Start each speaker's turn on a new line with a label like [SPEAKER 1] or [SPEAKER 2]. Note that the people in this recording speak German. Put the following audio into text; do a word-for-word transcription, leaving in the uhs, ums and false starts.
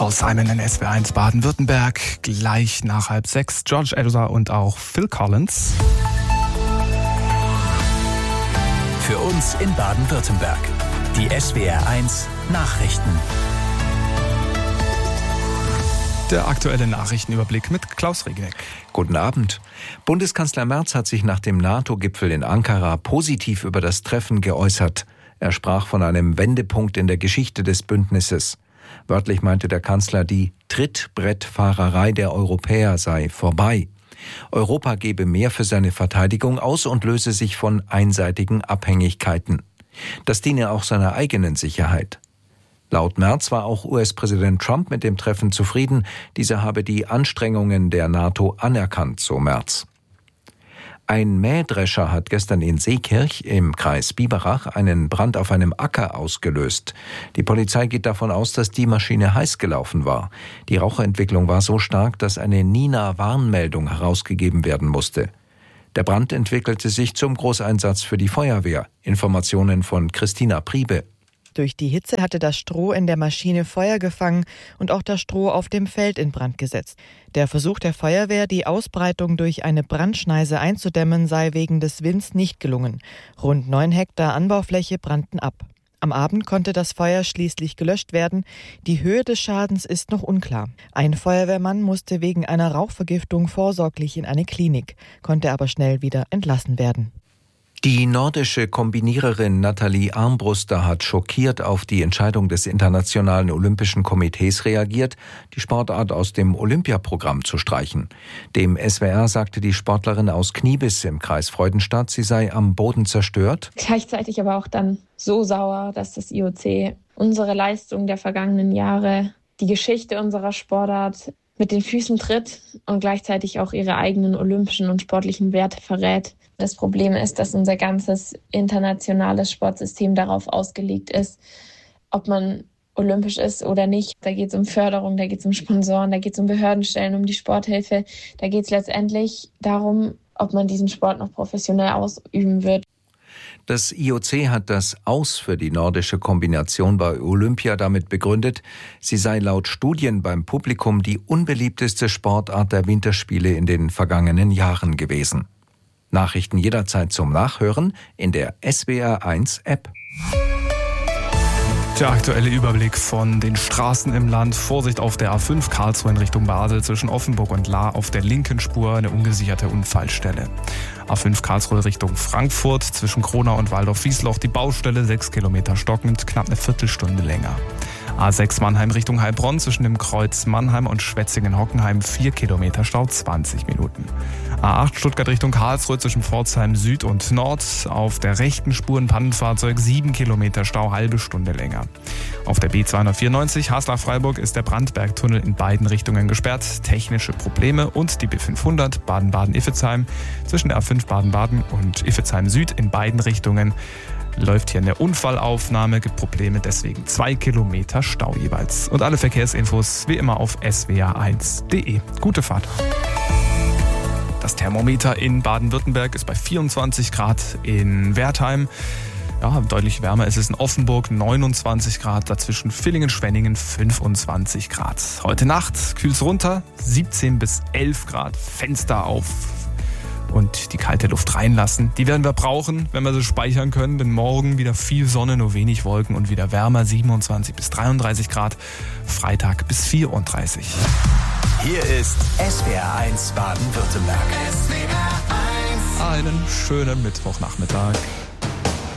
[SPEAKER 1] Paul Simon in S W R eins Baden-Württemberg. Gleich nach halb sechs George Ezra und auch Phil Collins.
[SPEAKER 2] Für uns in Baden-Württemberg. Die S W R eins Nachrichten.
[SPEAKER 1] Der aktuelle Nachrichtenüberblick mit Klaus Regneck.
[SPEAKER 3] Guten Abend. Bundeskanzler Merz hat sich nach dem NATO-Gipfel in Ankara positiv über das Treffen geäußert. Er sprach von einem Wendepunkt in der Geschichte des Bündnisses. Wörtlich meinte der Kanzler, die Trittbrettfahrerei der Europäer sei vorbei. Europa gebe mehr für seine Verteidigung aus und löse sich von einseitigen Abhängigkeiten. Das diene auch seiner eigenen Sicherheit. Laut Merz war auch U S-Präsident Trump mit dem Treffen zufrieden. Dieser habe die Anstrengungen der NATO anerkannt, so Merz. Ein Mähdrescher hat gestern in Seekirch im Kreis Biberach einen Brand auf einem Acker ausgelöst. Die Polizei geht davon aus, dass die Maschine heiß gelaufen war. Die Rauchentwicklung war so stark, dass eine Nina-Warnmeldung herausgegeben werden musste. Der Brand entwickelte sich zum Großeinsatz für die Feuerwehr. Informationen von Christina Priebe.
[SPEAKER 4] Durch die Hitze hatte das Stroh in der Maschine Feuer gefangen und auch das Stroh auf dem Feld in Brand gesetzt. Der Versuch der Feuerwehr, die Ausbreitung durch eine Brandschneise einzudämmen, sei wegen des Winds nicht gelungen. Rund neun Hektar Anbaufläche brannten ab. Am Abend konnte das Feuer schließlich gelöscht werden. Die Höhe des Schadens ist noch unklar. Ein Feuerwehrmann musste wegen einer Rauchvergiftung vorsorglich in eine Klinik, konnte aber schnell wieder entlassen werden.
[SPEAKER 3] Die nordische Kombiniererin Nathalie Armbruster hat schockiert auf die Entscheidung des Internationalen Olympischen Komitees reagiert, die Sportart aus dem Olympiaprogramm zu streichen. Dem S W R sagte die Sportlerin aus Kniebiss im Kreis Freudenstadt, sie sei am Boden zerstört.
[SPEAKER 5] Gleichzeitig aber auch dann so sauer, dass das I O C unsere Leistung der vergangenen Jahre, die Geschichte unserer Sportart mit den Füßen tritt und gleichzeitig auch ihre eigenen olympischen und sportlichen Werte verrät. Das Problem ist, dass unser ganzes internationales Sportsystem darauf ausgelegt ist, ob man olympisch ist oder nicht. Da geht es um Förderung, da geht es um Sponsoren, da geht es um Behördenstellen, um die Sporthilfe. Da geht es letztendlich darum, ob man diesen Sport noch professionell ausüben wird.
[SPEAKER 3] Das I O C hat das Aus für die nordische Kombination bei Olympia damit begründet, sie sei laut Studien beim Publikum die unbeliebteste Sportart der Winterspiele in den vergangenen Jahren gewesen. Nachrichten jederzeit zum Nachhören in der S W R eins App.
[SPEAKER 1] Der aktuelle Überblick von den Straßen im Land. Vorsicht auf der A fünf Karlsruhe in Richtung Basel zwischen Offenburg und Lahr auf der linken Spur eine ungesicherte Unfallstelle. A fünf Karlsruhe Richtung Frankfurt zwischen Kronau und Waldorf-Wiesloch die Baustelle sechs Kilometer stockend, knapp eine Viertelstunde länger. A sechs Mannheim Richtung Heilbronn zwischen dem Kreuz Mannheim und Schwetzingen-Hockenheim vier Kilometer Stau, zwanzig Minuten. A acht Stuttgart Richtung Karlsruhe zwischen Pforzheim Süd und Nord auf der rechten Spur ein Pannenfahrzeug, sieben Kilometer Stau, halbe Stunde länger. Auf der B zweihundertvierundneunzig Haslar-Freiburg ist der Brandbergtunnel in beiden Richtungen gesperrt, technische Probleme und die B fünfhundert Baden-Baden-Iffezheim zwischen der A fünf Baden-Baden und Iffezheim Süd in beiden Richtungen. Läuft hier eine Unfallaufnahme, gibt Probleme, deswegen zwei Kilometer Stau jeweils. Und alle Verkehrsinfos wie immer auf s w r eins punkt d e. Gute Fahrt. Das Thermometer in Baden-Württemberg ist bei vierundzwanzig Grad in Wertheim. Ja, deutlich wärmer ist es in Offenburg, neunundzwanzig Grad, dazwischen Villingen-Schwenningen fünfundzwanzig Grad. Heute Nacht kühlt es runter, siebzehn bis elf Grad, Fenster auf und die kalte Luft reinlassen. Die werden wir brauchen, wenn wir sie speichern können, denn morgen wieder viel Sonne, nur wenig Wolken und wieder wärmer, siebenundzwanzig bis dreiunddreißig Grad, Freitag bis vierunddreißig.
[SPEAKER 2] Hier ist S W R eins Baden-Württemberg.
[SPEAKER 1] Einen schönen Mittwochnachmittag.